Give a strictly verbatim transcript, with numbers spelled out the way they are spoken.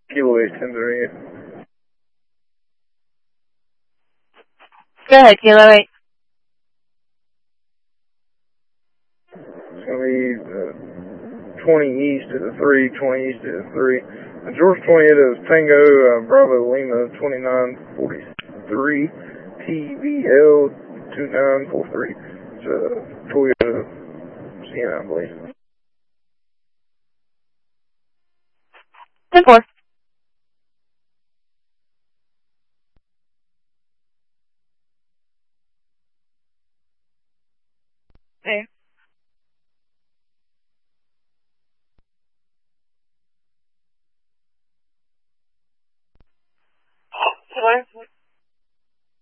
Kilo eight ten three. Go ahead, Kilo eight. It's going to be uh, twenty east to the three, twenty east to the three. Uh, George twenty-eight is Tango, uh, Bravo Lima twenty-nine forty-three, T V L two nine four three. It's a Toyota Sienna, I believe. ten four.